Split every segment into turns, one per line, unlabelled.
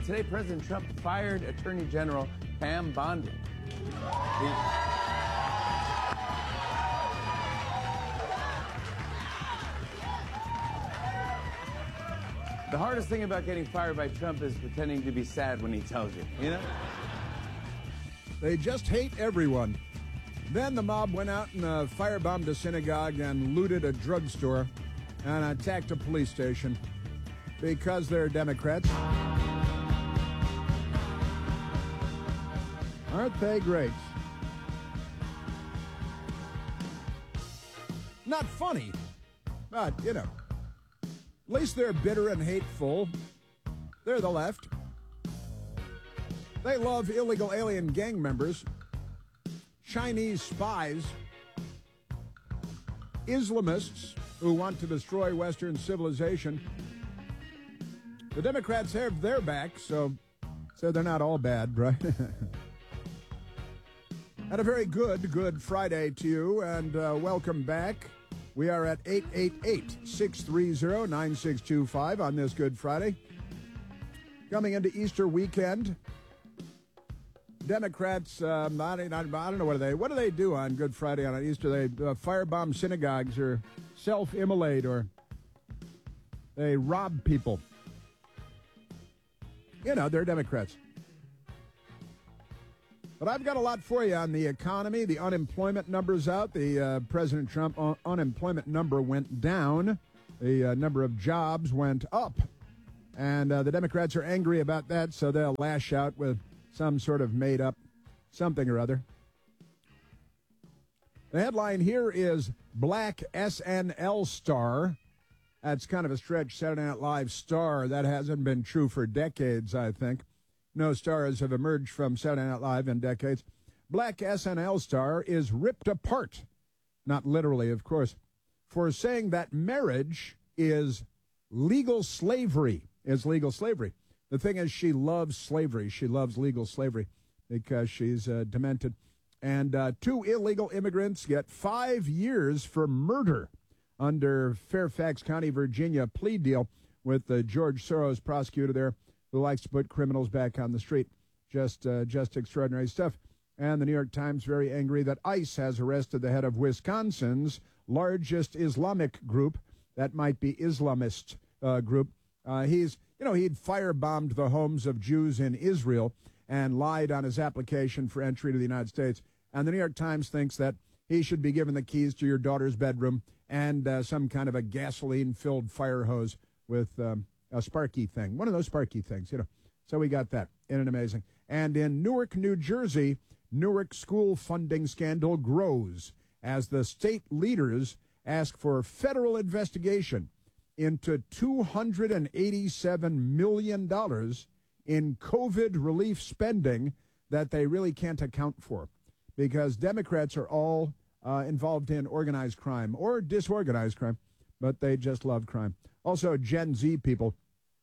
today President Trump fired Attorney General Pam Bondi. The hardest thing about getting fired by Trump is pretending to be sad when he tells you, you know?
They just hate everyone. Then the mob went out and firebombed a synagogue and looted a drugstore and attacked a police station because they're Democrats. Aren't they great? Not funny, but, you know, at least they're bitter and hateful. They're the left. They love illegal alien gang members, Chinese spies, Islamists who want to destroy Western civilization. The Democrats have their back, so they're not all bad, right? And a very good Friday to you, and welcome back. We are at 888-630-9625 on this Good Friday. Coming into Easter weekend, Democrats, I don't know what do they do on Good Friday on Easter? They firebomb synagogues or self-immolate or they rob people. You know, they're Democrats. But I've got a lot for you on the economy. The unemployment number's out. The President Trump unemployment number went down. The number of jobs went up. And the Democrats are angry about that, so they'll lash out with some sort of made-up something or other. The headline here is Black SNL star. That's kind of a stretch, Saturday Night Live star. That hasn't been true for decades, I think. No stars have emerged from Saturday Night Live in decades. Black SNL star is ripped apart, not literally, of course, for saying that marriage is legal slavery. The thing is, she loves slavery. She loves legal slavery because she's demented. And 2 illegal immigrants get 5 years for murder under Fairfax County, Virginia plea deal with the George Soros prosecutor there who likes to put criminals back on the street. Just extraordinary stuff. And the New York Times very angry that ICE has arrested the head of Wisconsin's largest Islamic group. That might be Islamist group. He'd firebombed the homes of Jews in Israel and lied on his application for entry to the United States. And the New York Times thinks that he should be given the keys to your daughter's bedroom and some kind of a gasoline-filled fire hose with a sparky thing, one of those sparky things, you know. So we got that. Isn't it amazing? And in Newark, New Jersey, Newark school funding scandal grows as the state leaders ask for federal investigation into $287 million in COVID relief spending that they really can't account for because Democrats are all involved in organized crime or disorganized crime, but they just love crime. Also, Gen Z people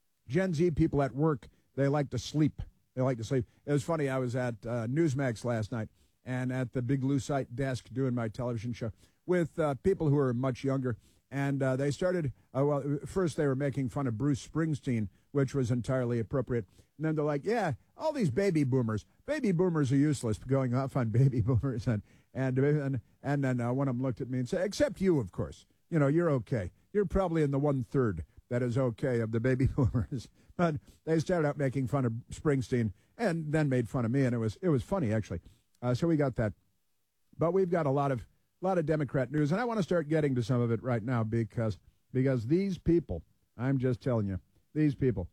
at work, they like to sleep. It was funny, I was at Newsmax last night and at the Big Lucite desk doing my television show with people who are much younger. And they started, first they were making fun of Bruce Springsteen, which was entirely appropriate. And then they're like, yeah, all these baby boomers are useless, going off on baby boomers. And then one of them looked at me and said, except you, of course. You know, you're okay. You're probably in the 1/3 that is okay of the baby boomers. But they started out making fun of Springsteen and then made fun of me, and it was funny, actually. So we got that. But we've got a lot of Democrat news, and I want to start getting to some of it right now because these people, I'm just telling you, these people,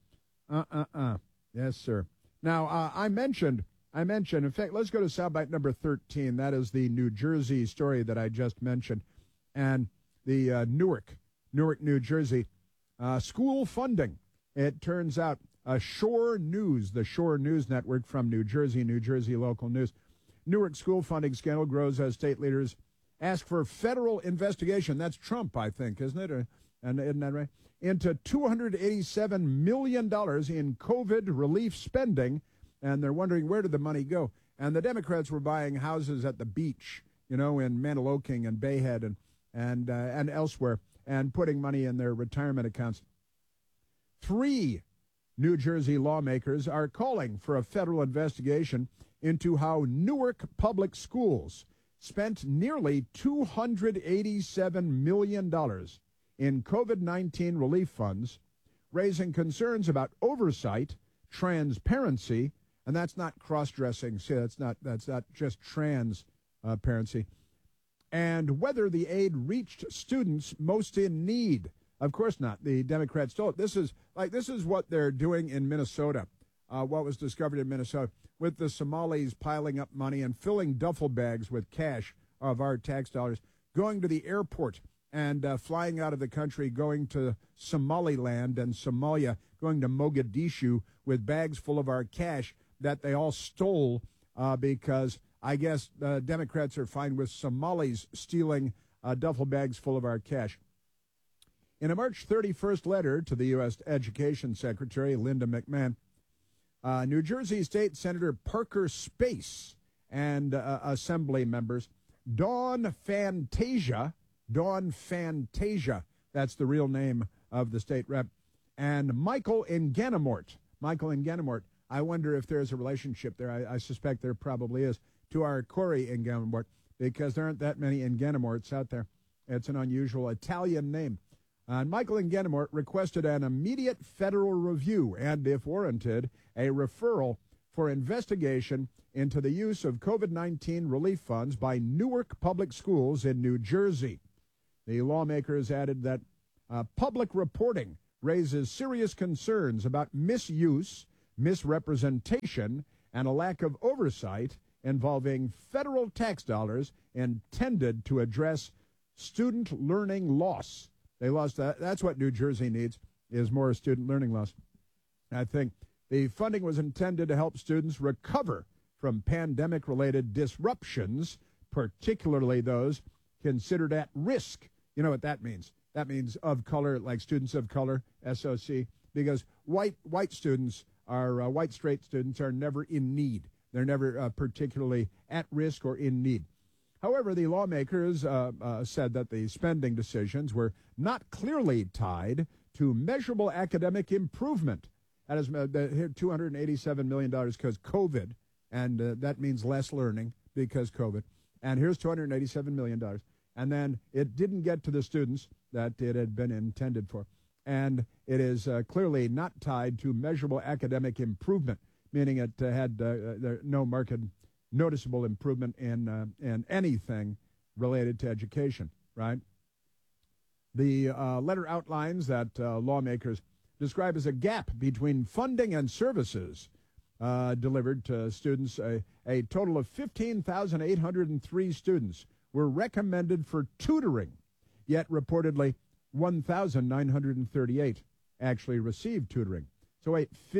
yes, sir. Now, I mentioned, in fact, let's go to soundbite number 13. That is the New Jersey story that I just mentioned. And the Newark, New Jersey, school funding. It turns out Shore News, the Shore News Network from New Jersey local news. Newark school funding scandal grows as state leaders ask for federal investigation. That's Trump, I think, isn't it? And isn't that right? Into $287 million in COVID relief spending, and they're wondering where did the money go. And the Democrats were buying houses at the beach, you know, in Maniloking and Bayhead and elsewhere, and putting money in their retirement accounts. Three New Jersey lawmakers are calling for a federal investigation into how Newark Public Schools spent nearly $287 million in COVID-19 relief funds, raising concerns about oversight, transparency, and that's not cross-dressing. See, that's not just transparency, and whether the aid reached students most in need. Of course not. The Democrats stole it. This is what they're doing in Minnesota. What was discovered in Minnesota with the Somalis piling up money and filling duffel bags with cash of our tax dollars, going to the airport and flying out of the country, going to Somaliland and Somalia, going to Mogadishu with bags full of our cash that they all stole because I guess Democrats are fine with Somalis stealing duffel bags full of our cash. In a March 31st letter to the U.S. Education Secretary, Linda McMahon, New Jersey State Senator Parker Space and Assembly members Dawn Fantasia, that's the real name of the state rep, and Michael Enganamort. I wonder if there's a relationship there. I suspect there probably is, to our Corey Enganamort, because there aren't that many Enganamorts out there. It's an unusual Italian name. Michael Enganamort requested an immediate federal review and, if warranted, a referral for investigation into the use of COVID-19 relief funds by Newark Public Schools in New Jersey. The lawmakers added that public reporting raises serious concerns about misuse, misrepresentation, and a lack of oversight involving federal tax dollars intended to address student learning loss. They lost that. That's what New Jersey needs, is more student learning loss. I think the funding was intended to help students recover from pandemic-related disruptions, particularly those considered at risk. You know what that means? That means of color, like students of color, SOC, because white students are, white straight students are never in need. They're never particularly at risk or in need. However, the lawmakers said that the spending decisions were not clearly tied to measurable academic improvement. That is $287 million because COVID, and that means less learning because COVID. And here's $287 million. And then it didn't get to the students that it had been intended for. And it is clearly not tied to measurable academic improvement, meaning it had no marked noticeable improvement in anything related to education, right? The letter outlines that lawmakers describe as a gap between funding and services delivered to students. A total of 15,803 students were recommended for tutoring, yet reportedly 1,938 actually received tutoring. So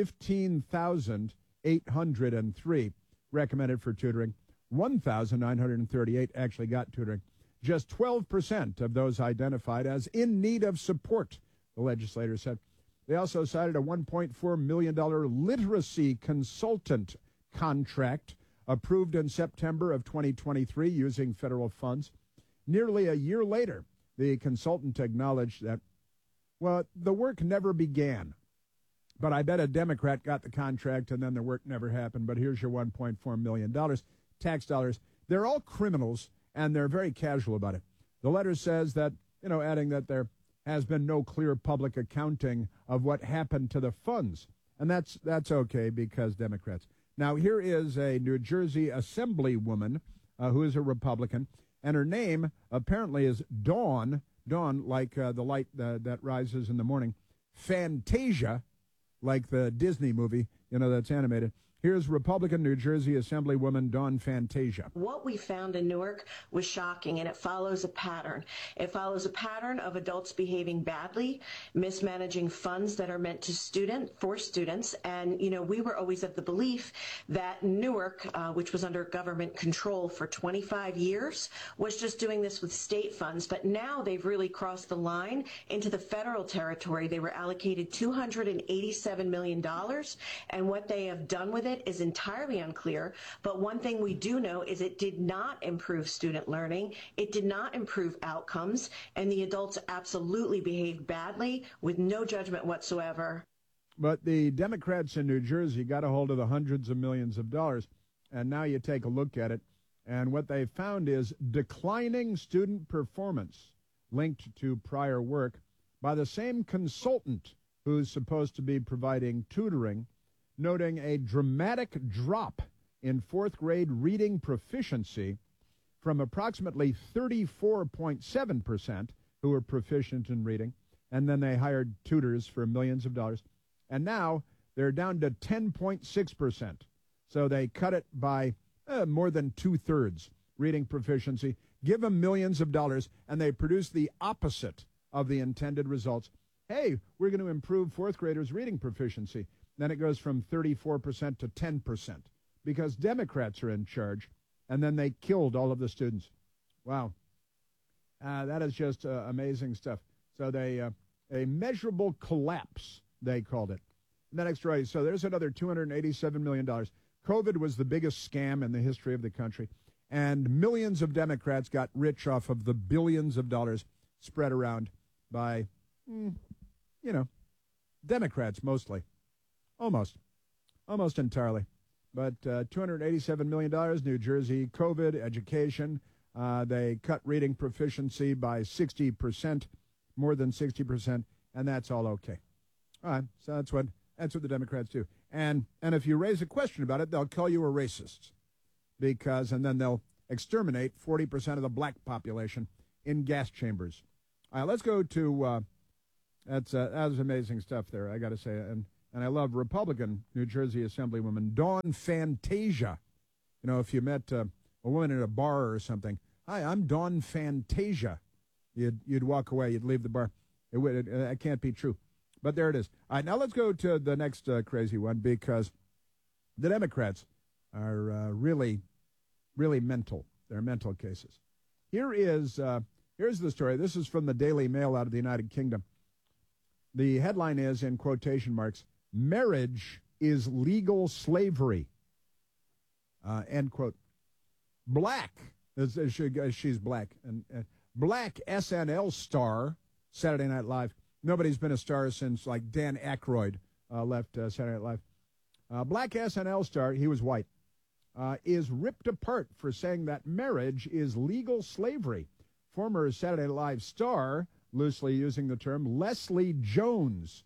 15,803 recommended for tutoring. 1,938 actually got tutoring. Just 12% of those identified as in need of support, the legislators said. They also cited a $1.4 million literacy consultant contract approved in September of 2023 using federal funds. Nearly a year later, the consultant acknowledged that, well, the work never began. But I bet a Democrat got the contract and then the work never happened. But here's your $1.4 million, tax dollars. They're all criminals, and they're very casual about it. The letter says that, adding that there has been no clear public accounting of what happened to the funds. And that's okay because Democrats. Now, here is a New Jersey Assemblywoman who is a Republican, and her name apparently is Dawn, like the light that rises in the morning, Fantasia, like the Disney movie, that's animated. Here's Republican New Jersey Assemblywoman Dawn Fantasia.
What we found in Newark was shocking, and it follows a pattern. It follows a pattern of adults behaving badly, mismanaging funds that are meant for students. And, we were always of the belief that Newark, which was under government control for 25 years, was just doing this with state funds. But now they've really crossed the line into the federal territory. They were allocated $287 million, and what they have done with it is entirely unclear, but one thing we do know is it did not improve student learning, it did not improve outcomes, and the adults absolutely behaved badly with no judgment whatsoever.
But the Democrats in New Jersey got a hold of the hundreds of millions of dollars, and now you take a look at it, and what they found is declining student performance linked to prior work by the same consultant who's supposed to be providing tutoring, noting a dramatic drop in fourth grade reading proficiency from approximately 34.7% who were proficient in reading, and then they hired tutors for millions of dollars, and now they're down to 10.6%. So they cut it by more than two-thirds reading proficiency, give them millions of dollars, and they produce the opposite of the intended results. Hey, we're going to improve fourth graders' reading proficiency. Then it goes from 34% to 10% because Democrats are in charge, and then they killed all of the students. Wow. That is just amazing stuff. So a measurable collapse, they called it. The next story, so there's another $287 million. COVID was the biggest scam in the history of the country, and millions of Democrats got rich off of the billions of dollars spread around by, Democrats mostly. Almost entirely. But $287 million, New Jersey, COVID, education. They cut reading proficiency by 60%, more than 60%, and that's all okay. All right, so that's what the Democrats do. And if you raise a question about it, they'll call you a racist, and then they'll exterminate 40% of the black population in gas chambers. All right, let's go to that was amazing stuff there, I got to say, and I love Republican New Jersey Assemblywoman Dawn Fantasia. You know, if you met a woman at a bar or something, hi, I'm Dawn Fantasia, you'd walk away, you'd leave the bar. It can't be true. But there it is. All right, now let's go to the next crazy one, because the Democrats are really, really mental. They're mental cases. Here's the story. This is from the Daily Mail out of the United Kingdom. The headline is, in quotation marks, "Marriage is legal slavery." End quote. Black, she's black, and black SNL star, Saturday Night Live. Nobody's been a star since, like, Dan Aykroyd left Saturday Night Live. Black SNL star, he was white, is ripped apart for saying that marriage is legal slavery. Former Saturday Night Live star, loosely using the term, Leslie Jones,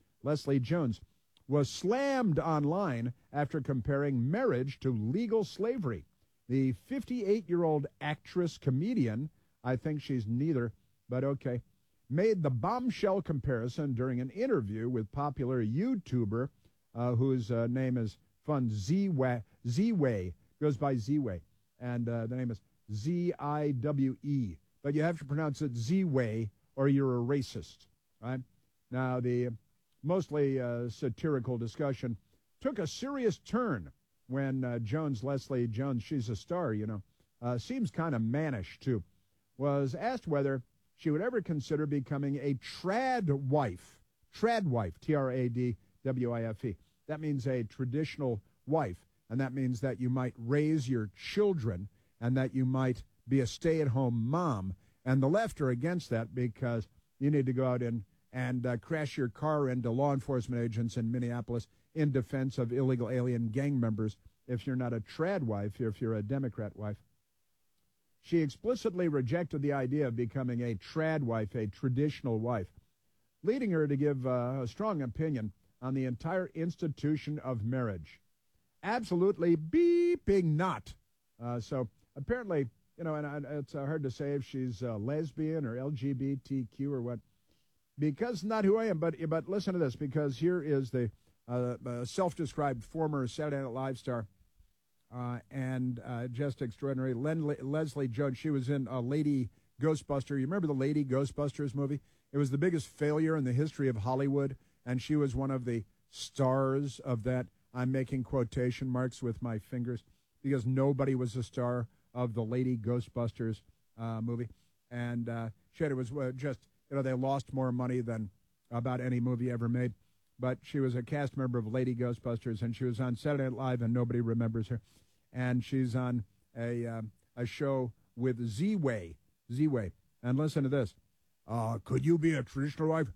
was slammed online after comparing marriage to legal slavery. The 58-year-old actress-comedian, I think she's neither, but okay, made the bombshell comparison during an interview with popular YouTuber whose name is Fun Z-Way, goes by Z-Way, and the name is Z-I-W-E. But you have to pronounce it Z-Way or you're a racist, right? Now, the mostly satirical discussion took a serious turn when Leslie Jones, she's a star, seems kind of mannish, too, was asked whether she would ever consider becoming a trad wife, T-R-A-D-W-I-F-E. That means a traditional wife, and that means that you might raise your children and that you might be a stay-at-home mom. And the left are against that because you need to go out and crash your car into law enforcement agents in Minneapolis in defense of illegal alien gang members if you're not a trad wife, if you're a Democrat wife. She explicitly rejected the idea of becoming a trad wife, a traditional wife, leading her to give a strong opinion on the entire institution of marriage. Absolutely beeping not. So apparently, and it's hard to say if she's lesbian or LGBTQ or what, because not who I am. But listen to this, because here is the self-described former Saturday Night Live star, and just extraordinary, Leslie Jones. She was in Lady Ghostbuster. You remember the Lady Ghostbusters movie? It was the biggest failure in the history of Hollywood, and she was one of the stars of that. I'm making quotation marks with my fingers because nobody was a star of the Lady Ghostbusters movie. And it was just, they lost more money than about any movie ever made. But she was a cast member of Lady Ghostbusters, and she was on Saturday Night Live, and nobody remembers her. And she's on a show with Z-Way. And listen to this. Could you be a traditional wife?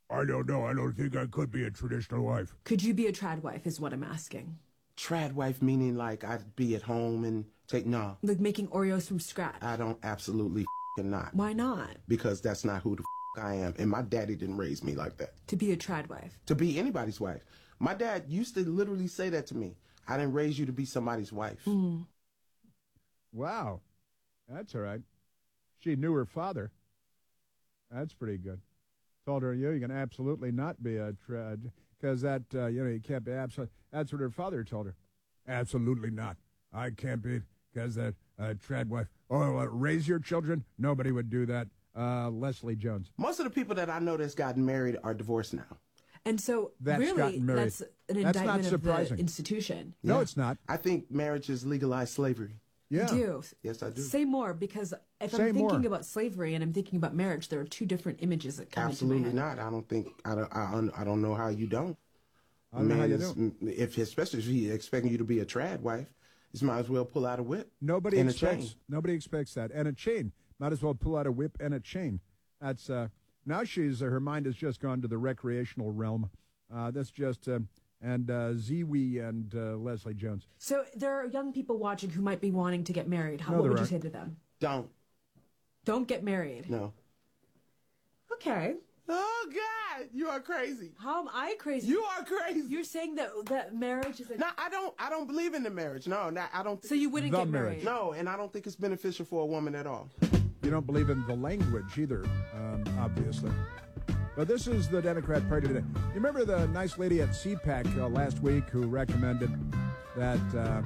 I don't know. I don't think I could be a traditional wife.
Could you be a trad wife is what I'm asking.
Trad wife meaning like I'd be at home and no.
Like making Oreos from scratch.
I don't absolutely not.
Why not?
Because that's not who the I am. And my daddy didn't raise me like that.
To be a trad wife.
To be anybody's wife. My dad used to literally say that to me. I didn't raise you to be somebody's wife.
Mm.
Wow. That's all right. She knew her father. That's pretty good. Told her, you can absolutely not be a trad, because that, you can't be absolute. That's what her father told her. Absolutely not. I can't be, because that trad wife. Oh, raise your children? Nobody would do that. Leslie Jones.
Most of the people that I know that's gotten married are divorced now.
And so,
That's
really, that's an indictment of the institution.
No,
Yeah.
it's not.
I think marriage is legalized slavery.
Yeah.
You do.
Yes, I do.
Say more, because if
Say
I'm thinking
more.
about slavery and I'm thinking about marriage, there are two different images that come
Absolutely
into my head.
not. I don't think, I don't know how you don't.
I don't know how you don't.
Especially if he's expecting you to be a trad wife, you might as well pull out a whip.
Nobody
and
expects.
a chain.
Nobody expects that. And a chain. Might as well pull out a whip and a chain. That's now she's her mind has just gone to the recreational realm. That's just and Ziwi and Leslie Jones.
So there are young people watching who might be wanting to get married. What would you say to them?
Don't
get married.
No.
Okay.
Oh God, you are crazy.
How am I crazy?
You are crazy.
You're saying that marriage is a...
No, I don't believe in the marriage. No, I don't.
So you wouldn't get married?
No, and I don't think it's beneficial for a woman at all.
You don't believe in the language either, obviously. But this is the Democrat Party today. You remember the nice lady at CPAC last week who recommended that